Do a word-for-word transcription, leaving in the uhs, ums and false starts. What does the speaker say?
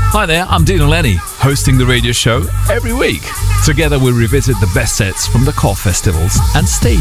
Hi there, I'm Dino Lenny, hosting the radio show every week. Together we revisit the best sets from the core festivals and stay